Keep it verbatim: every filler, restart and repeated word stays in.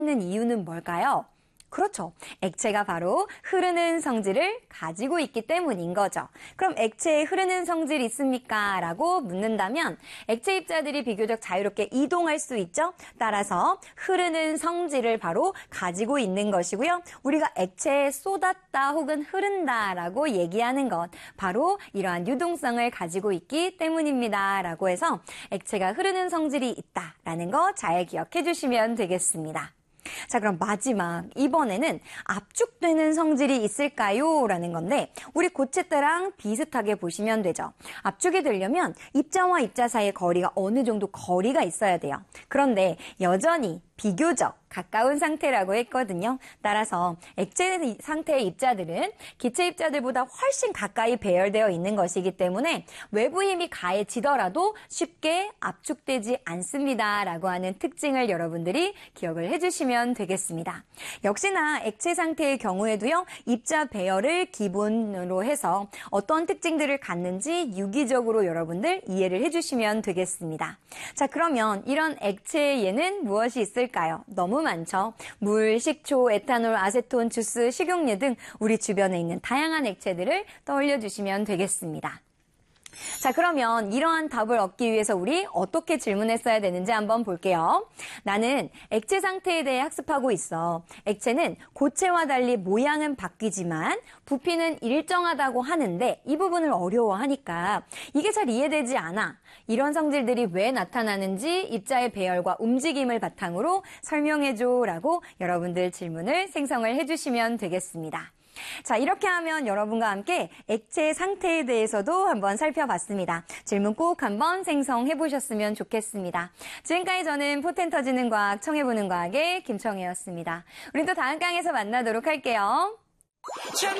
있는 이유는 뭘까요? 그렇죠. 액체가 바로 흐르는 성질을 가지고 있기 때문인 거죠. 그럼 액체에 흐르는 성질이 있습니까? 라고 묻는다면 액체 입자들이 비교적 자유롭게 이동할 수 있죠. 따라서 흐르는 성질을 바로 가지고 있는 것이고요. 우리가 액체에 쏟았다 혹은 흐른다 라고 얘기하는 것, 바로 이러한 유동성을 가지고 있기 때문입니다. 라고 해서 액체가 흐르는 성질이 있다라는 거 잘 기억해 주시면 되겠습니다. 자, 그럼 마지막 이번에는 압축되는 성질이 있을까요? 라는 건데 우리 고체 때랑 비슷하게 보시면 되죠. 압축이 되려면 입자와 입자 사이의 거리가 어느 정도 거리가 있어야 돼요. 그런데 여전히 비교적 가까운 상태라고 했거든요. 따라서 액체 상태의 입자들은 기체 입자들보다 훨씬 가까이 배열되어 있는 것이기 때문에 외부 힘이 가해지더라도 쉽게 압축되지 않습니다. 라고 하는 특징을 여러분들이 기억을 해주시면 되겠습니다. 역시나 액체 상태의 경우에도요. 입자 배열을 기본으로 해서 어떤 특징들을 갖는지 유기적으로 여러분들 이해를 해주시면 되겠습니다. 자, 그러면 이런 액체에는 무엇이 있을까요? 너무 많죠. 물, 식초, 에탄올, 아세톤, 주스, 식용유 등 우리 주변에 있는 다양한 액체들을 떠올려 주시면 되겠습니다. 자, 그러면 이러한 답을 얻기 위해서 우리 어떻게 질문했어야 되는지 한번 볼게요. 나는 액체 상태에 대해 학습하고 있어. 액체는 고체와 달리 모양은 바뀌지만 부피는 일정하다고 하는데 이 부분을 어려워하니까 이게 잘 이해되지 않아. 이런 성질들이 왜 나타나는지 입자의 배열과 움직임을 바탕으로 설명해줘 라고 여러분들 질문을 생성을 해주시면 되겠습니다. 자, 이렇게 하면 여러분과 함께 액체 상태에 대해서도 한번 살펴봤습니다. 질문 꼭 한번 생성해 보셨으면 좋겠습니다. 지금까지 저는 포텐 터지는 과학, 청해보는 과학의 김청혜였습니다. 우린 또 다음 강에서 만나도록 할게요.